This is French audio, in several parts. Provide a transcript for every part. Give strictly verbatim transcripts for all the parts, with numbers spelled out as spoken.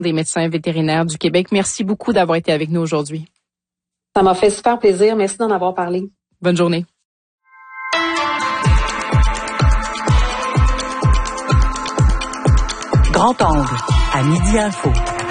des médecins vétérinaires du Québec. Merci beaucoup d'avoir été avec nous aujourd'hui. Ça m'a fait super plaisir. Merci d'en avoir parlé. Bonne journée. Grand angle, à Midi Info.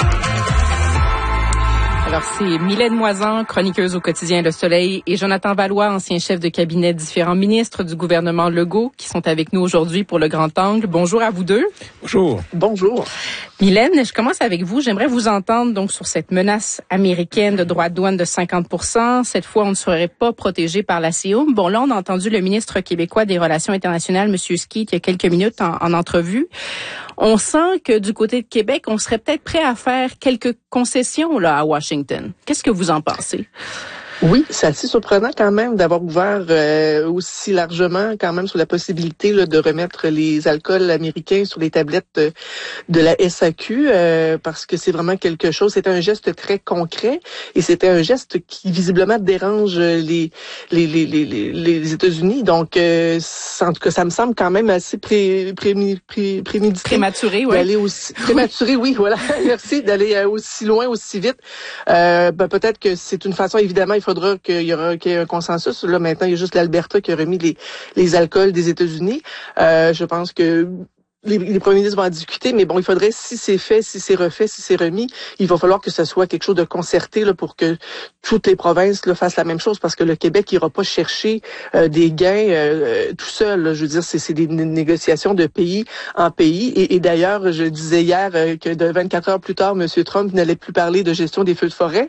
Alors, c'est Mylène Moisan, chroniqueuse au quotidien Le Soleil, et Jonathan Vallois, ancien chef de cabinet de différents ministres du gouvernement Legault, qui sont avec nous aujourd'hui pour le Grand Angle. Bonjour à vous deux. Bonjour. Bonjour. Mylène, je commence avec vous. J'aimerais vous entendre donc sur cette menace américaine de droits de douane de cinquante pour cent. Cette fois, on ne serait pas protégé par la C I O M. Bon, là, on a entendu le ministre québécois des Relations internationales, M. Skeet, il y a quelques minutes en, en entrevue. On sent que du côté de Québec, on serait peut-être prêt à faire quelques concessions là à Washington. Qu'est-ce que vous en pensez? Oui, c'est assez surprenant quand même d'avoir ouvert euh, aussi largement quand même sur la possibilité là, de remettre les alcools américains sur les tablettes de, de la S A Q euh, parce que c'est vraiment quelque chose, c'est un geste très concret et c'était un geste qui visiblement dérange les les les les, les, les États-Unis. Donc euh, en tout cas, ça me semble quand même assez pré, pré, pré, prémédité. Prématuré, oui. D'aller aussi prématuré, oui, voilà. Merci d'aller euh, aussi loin, aussi vite. Euh, ben, peut-être que c'est une façon, évidemment, il faut faudra qu'il y aura qu'il y ait un consensus. Là, maintenant, il y a juste l'Alberta qui a remis les, les alcools des États-Unis. Euh, je pense que les, les premiers ministres vont en discuter, mais bon, il faudrait, si c'est fait, si c'est refait, si c'est remis, il va falloir que ce soit quelque chose de concerté là, pour que toutes les provinces là, fassent la même chose, parce que le Québec n'ira pas chercher euh, des gains euh, tout seul. Là. Je veux dire, c'est, c'est des négociations de pays en pays. Et, et d'ailleurs, je disais hier euh, que de vingt-quatre heures plus tard, M. Trump n'allait plus parler de gestion des feux de forêt.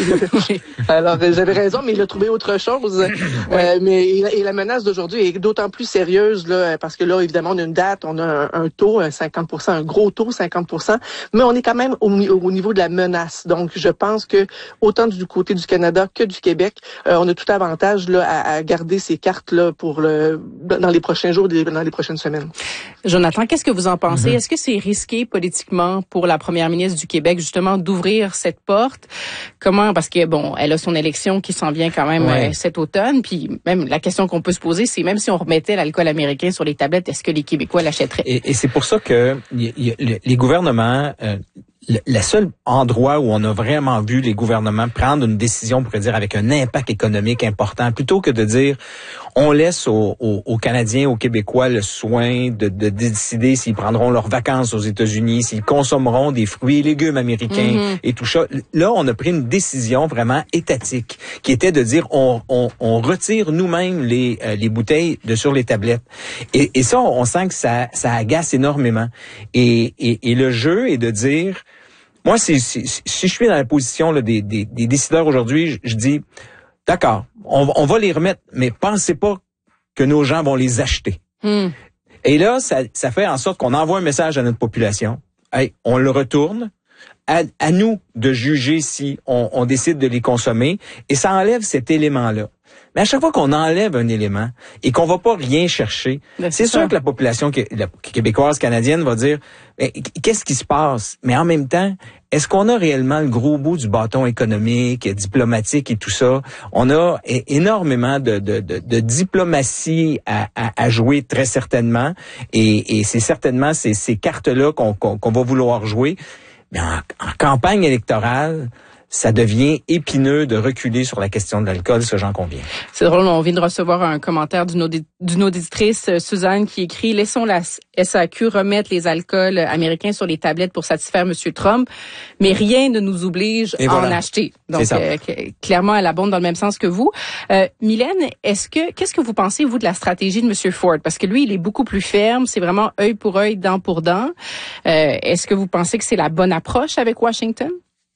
Alors, j'avais raison, mais il a trouvé autre chose. Euh, mais et la menace d'aujourd'hui est d'autant plus sérieuse là, parce que là, évidemment, on a une date, on a un, un taux, un cinquante pour cent, un gros taux, cinquante pour cent, mais on est quand même au, au niveau de la menace. Donc, je pense que autant du côté du Canada que du Québec, euh, on a tout avantage là à, à garder ces cartes là pour le dans les prochains jours, dans les prochaines semaines. Jonathan, qu'est-ce que vous en pensez? Mm-hmm. Est-ce que c'est risqué politiquement pour la première ministre du Québec justement d'ouvrir cette porte? Comment? Parce que bon, elle a son élection qui s'en vient quand même ouais. euh, cet automne, puis même la question qu'on peut se poser, c'est même si on remettait l'alcool américain sur les tablettes, est-ce que les Québécois l'achèteraient? Et, et c'est pour ça que y, y, les gouvernements, euh, le, le seul endroit où on a vraiment vu les gouvernements prendre une décision, on pourrait dire, avec un impact économique important, plutôt que de dire on laisse aux, aux, aux Canadiens, aux Québécois le soin de, de décider s'ils prendront leurs vacances aux États-Unis, s'ils consommeront des fruits et légumes américains mm-hmm. et tout ça. Là, on a pris une décision vraiment étatique qui était de dire on, on, on retire nous-mêmes les, euh, les bouteilles de sur les tablettes. Et, et ça, on sent que ça, ça agace énormément. Et, et, et le jeu est de dire moi, si, si, si je suis dans la position là, des, des, des décideurs aujourd'hui, je, je dis, d'accord, on, on va les remettre, mais pensez pas que nos gens vont les acheter. Mm. Et là, ça, ça fait en sorte qu'on envoie un message à notre population. Hey, on le retourne. À, à nous de juger si on, on décide de les consommer. Et ça enlève cet élément-là. Mais à chaque fois qu'on enlève un élément et qu'on va pas rien chercher, ben, c'est, c'est sûr que la population la québécoise, canadienne va dire « Qu'est-ce qui se passe? » Mais en même temps, est-ce qu'on a réellement le gros bout du bâton économique, diplomatique et tout ça? On a énormément de, de, de, de diplomatie à, à, à jouer très certainement. Et, et c'est certainement ces, ces cartes-là qu'on, qu'on, qu'on va vouloir jouer. Mais en, en campagne électorale, ça devient épineux de reculer sur la question de l'alcool, ce j'en conviens. C'est drôle, on vient de recevoir un commentaire d'une, audi- d'une auditrice, Suzanne, qui écrit « Laissons la S A Q remettre les alcools américains sur les tablettes pour satisfaire M. Trump, mais rien ne nous oblige à voilà. en acheter. » Donc, euh, clairement, elle abonde dans le même sens que vous. Euh, Mylène, est-ce que qu'est-ce que vous pensez, vous, de la stratégie de M. Ford? Parce que lui, il est beaucoup plus ferme, c'est vraiment œil pour œil, dent pour dent. Euh, est-ce que vous pensez que c'est la bonne approche avec Washington?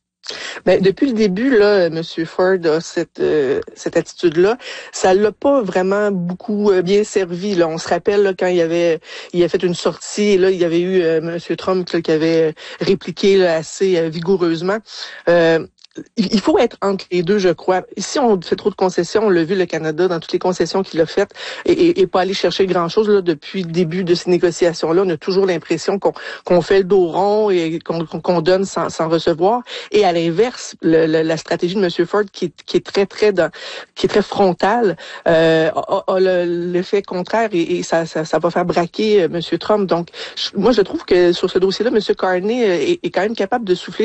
Ben, depuis le début, là, M. Ford a cette euh, cette attitude-là. Ça l'a pas vraiment beaucoup euh, bien servi. Là, on se rappelle là, quand il avait il a fait une sortie et là il y avait eu euh, M. Trump là, qui avait répliqué là, assez euh, vigoureusement. Euh, Il faut être entre les deux, je crois. Ici, on fait trop de concessions. On l'a vu, le Canada, dans toutes les concessions qu'il a faites, et, et, et pas aller chercher grand-chose là depuis le début de ces négociations-là. On a toujours l'impression qu'on, qu'on fait le dos rond et qu'on, qu'on donne sans, sans recevoir. Et à l'inverse, le, le, la stratégie de M. Ford, qui, qui est très, très, dans, qui est très frontale, euh, a, a le, l'effet contraire et, et ça, ça, ça va faire braquer M. Trump. Donc, je, moi, je trouve que sur ce dossier-là, M. Carney est, est quand même capable de souffler